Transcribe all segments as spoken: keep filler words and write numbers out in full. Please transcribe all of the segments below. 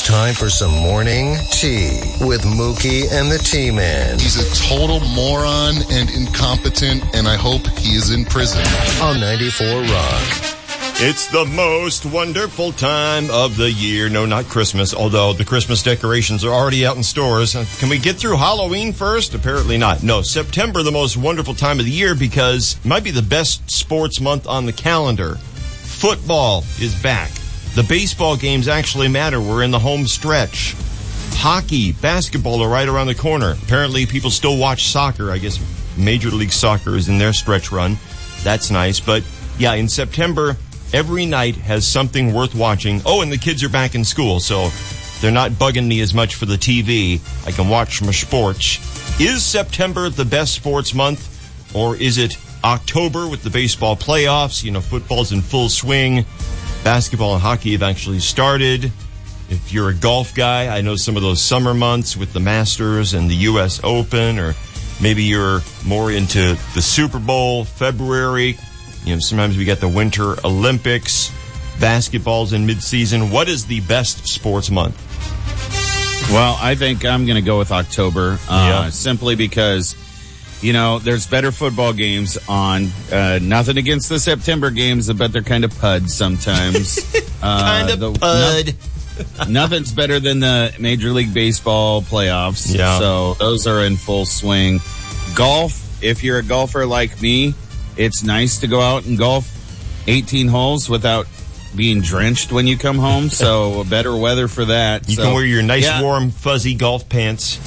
time for some morning tea with Mookie and the T-Man. He's a total moron and incompetent, and I hope he is in prison. On ninety-four Rock. It's the most wonderful time of the year. No, not Christmas, although the Christmas decorations are already out in stores. Can we get through Halloween first? Apparently not. No, September, the most wonderful time of the year because it might be the best sports month on the calendar. Football is back. The baseball games actually matter. We're in the home stretch. Hockey, basketball are right around the corner. Apparently people still watch soccer. I guess Major League Soccer is in their stretch run. That's nice. But yeah, in September, every night has something worth watching. Oh, and the kids are back in school, so they're not bugging me as much for the T V. I can watch my sports. Is September the best sports month, or is it October with the baseball playoffs? You know, football's in full swing. Basketball and hockey have actually started. If you're a golf guy, I know some of those summer months with the Masters and the U S Open, or maybe you're more into the Super Bowl, February. You know, sometimes we get the Winter Olympics, basketball's in mid-season. What is the best sports month? Well, I think I'm going to go with October, uh, yeah. simply because, you know, there's better football games on. Uh, nothing against the September games, but they're kind of pud sometimes. uh, kind of the, pud. No, nothing's better than the Major League Baseball playoffs. Yeah. So those are in full swing. Golf, if you're a golfer like me, it's nice to go out and golf eighteen holes without being drenched when you come home. So better weather for that. You so, can wear your nice, yeah. warm, fuzzy golf pants.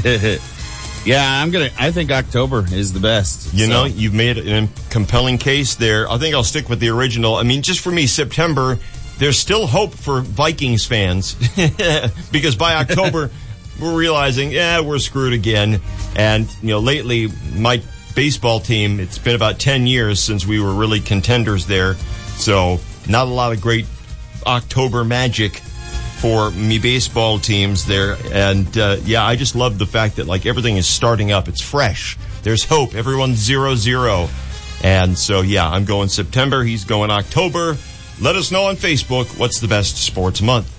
Yeah, I'm gonna. I think October is the best. You so. know, you've made a compelling case there. I think I'll stick with the original. I mean, just for me, September, there's still hope for Vikings fans because by October, we're realizing, yeah, we're screwed again. And, you know, lately, my baseball team, it's been about ten years since we were really contenders there. So not a lot of great October magic for me baseball teams there. And, uh, yeah, I just love the fact that, like, everything is starting up. It's fresh. There's hope. Everyone's zero zero. And so, yeah, I'm going September. He's going October. Let us know on Facebook what's the best sports month.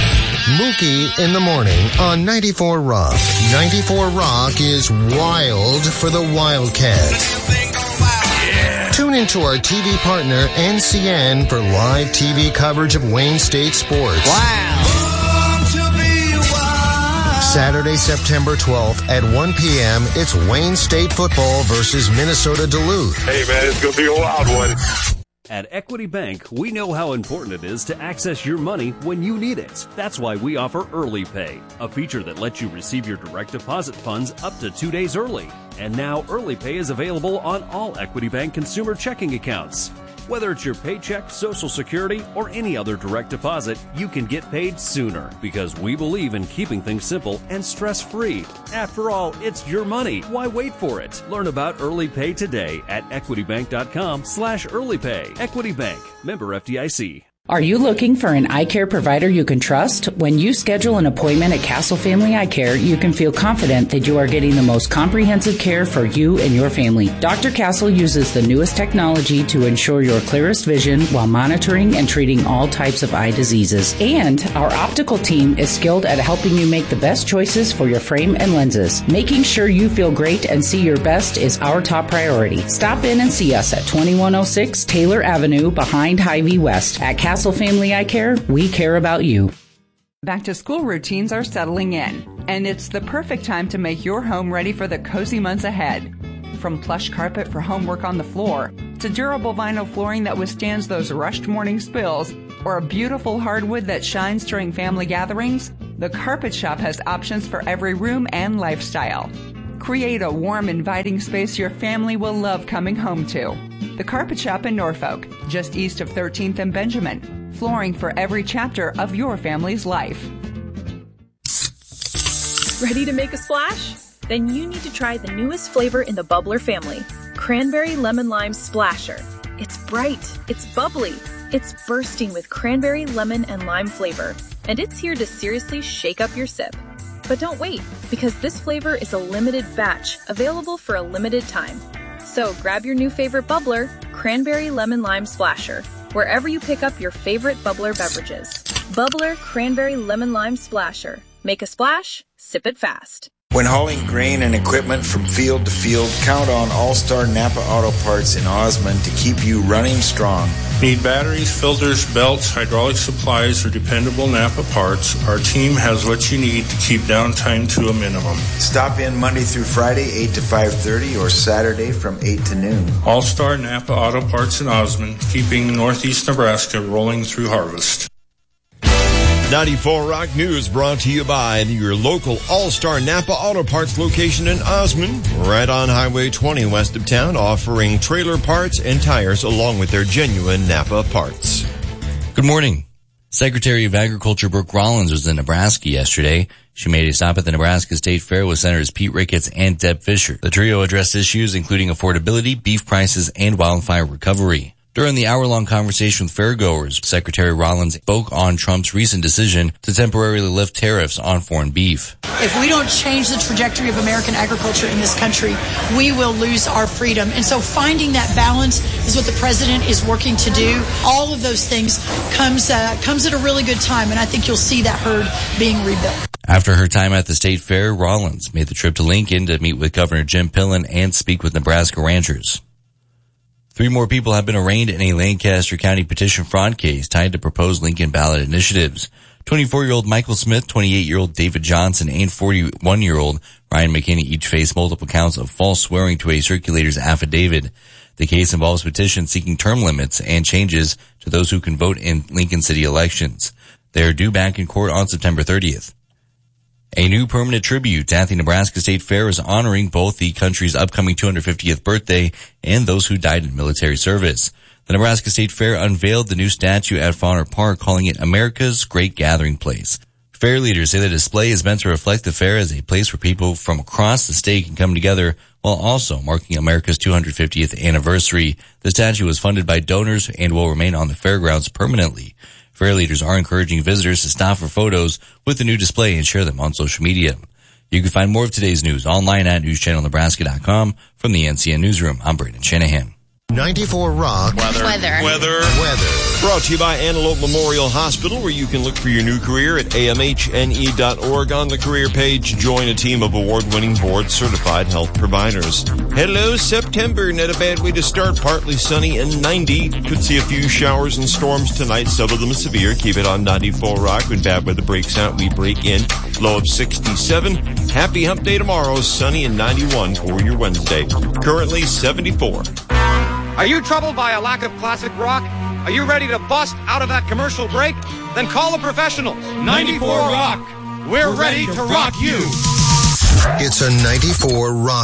Mookie in the morning on ninety-four Rock. ninety-four Rock is wild for the Wildcats. Yeah. Tune into our T V partner, N C N, for live T V coverage of Wayne State sports. Wow. Saturday, September twelfth at one p.m., it's Wayne State football versus Minnesota Duluth. Hey, man, it's going to be a wild one. At Equity Bank, we know how important it is to access your money when you need it. That's why we offer Early Pay, a feature that lets you receive your direct deposit funds up to two days early. And now Early Pay is available on all Equity Bank consumer checking accounts. Whether it's your paycheck, Social Security, or any other direct deposit, you can get paid sooner because we believe in keeping things simple and stress-free. After all, it's your money. Why wait for it? Learn about Early Pay today at equitybank.com slash early pay. Equity Bank, member F D I C. Are you looking for an eye care provider you can trust? When you schedule an appointment at Castle Family Eye Care, you can feel confident that you are getting the most comprehensive care for you and your family. Doctor Castle uses the newest technology to ensure your clearest vision while monitoring and treating all types of eye diseases. And our optical team is skilled at helping you make the best choices for your frame and lenses. Making sure you feel great and see your best is our top priority. Stop in and see us at twenty-one oh six Taylor Avenue behind Hy-Vee West. At Castle Family Eye Care, we care about you. Back to school routines are settling in, and it's the perfect time to make your home ready for the cozy months ahead. From plush carpet for homework on the floor, to durable vinyl flooring that withstands those rushed morning spills, or a beautiful hardwood that shines during family gatherings, the Carpet Shop has options for every room and lifestyle. Create a warm, inviting space your family will love coming home to. The Carpet Shop in Norfolk, just east of thirteenth and Benjamin. Flooring for every chapter of your family's life. Ready to make a splash? Then you need to try the newest flavor in the Bubbler family, Cranberry Lemon Lime Splasher. It's bright, it's bubbly, it's bursting with cranberry, lemon, and lime flavor, and it's here to seriously shake up your sip. But don't wait, because this flavor is a limited batch, available for a limited time. So grab your new favorite bubbler, Cranberry Lemon Lime Splasher, wherever you pick up your favorite bubbler beverages. Bubbler Cranberry Lemon Lime Splasher. Make a splash, sip it fast. When hauling grain and equipment from field to field, count on All-Star Napa Auto Parts in Osmond to keep you running strong. Need batteries, filters, belts, hydraulic supplies, or dependable Napa parts? Our team has what you need to keep downtime to a minimum. Stop in Monday through Friday, eight to five thirty, or Saturday from eight to noon. All-Star Napa Auto Parts in Osmond, keeping Northeast Nebraska rolling through harvest. ninety-four Rock News brought to you by your local All-Star Napa Auto Parts location in Osmond, right on Highway twenty west of town, offering trailer parts and tires along with their genuine Napa parts. Good morning. Secretary of Agriculture Brooke Rollins was in Nebraska yesterday. She made a stop at the Nebraska State Fair with Senators Pete Ricketts and Deb Fischer. The trio addressed issues including affordability, beef prices, and wildfire recovery. During the hour-long conversation with fairgoers, Secretary Rollins spoke on Trump's recent decision to temporarily lift tariffs on foreign beef. If we don't change the trajectory of American agriculture in this country, we will lose our freedom. And so finding that balance is what the president is working to do. All of those things comes uh, comes at a really good time, and I think you'll see that herd being rebuilt. After her time at the state fair, Rollins made the trip to Lincoln to meet with Governor Jim Pillen and speak with Nebraska ranchers. Three more people have been arraigned in a Lancaster County petition fraud case tied to proposed Lincoln ballot initiatives. twenty-four-year-old Michael Smith, twenty-eight-year-old David Johnson, and forty-one-year-old Ryan McKinney each face multiple counts of false swearing to a circulator's affidavit. The case involves petitions seeking term limits and changes to those who can vote in Lincoln City elections. They are due back in court on September thirtieth. A new permanent tribute at the Nebraska State Fair is honoring both the country's upcoming two hundred fiftieth birthday and those who died in military service. The Nebraska State Fair unveiled the new statue at Fauner Park, calling it America's Great Gathering Place. Fair leaders say the display is meant to reflect the fair as a place where people from across the state can come together while also marking America's two hundred fiftieth anniversary. The statue was funded by donors and will remain on the fairgrounds permanently. Fair leaders are encouraging visitors to stop for photos with the new display and share them on social media. You can find more of today's news online at news channel nebraska dot com. From the N C N Newsroom, I'm Brandon Shanahan. ninety-four Rock. Weather. Weather. Weather. Weather. Brought to you by Antelope Memorial Hospital, where you can look for your new career at A M H N E dot org. On the career page, join a team of award-winning board-certified health providers. Hello, September. Not a bad way to start. Partly sunny and ninety. Could see a few showers and storms tonight. Some of them severe. Keep it on ninety-four Rock. When bad weather breaks out, we break in. Low of sixty-seven. Happy hump day tomorrow. Sunny and ninety-one for your Wednesday. Currently seventy-four. Are you troubled by a lack of classic rock? Are you ready to bust out of that commercial break? Then call the professionals. ninety-four Rock. We're, We're ready, ready to rock you. It's a ninety-four Rock.